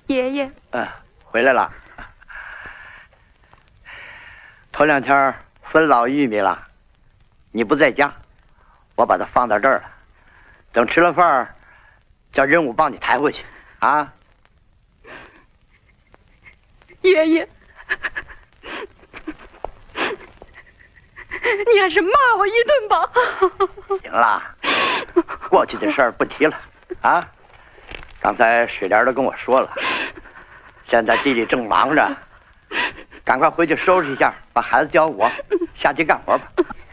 爷爷。 回来了。头2天分老玉米了，你不在家，我把它放到这儿了。等吃了饭，叫任务帮你抬回去啊。 爷爷，你还是骂我一顿吧。 行了，过去的事儿不提了啊。刚才水莲都跟我说了，现在地里正忙着，赶快回去收拾一下，把孩子交我，下去干活吧。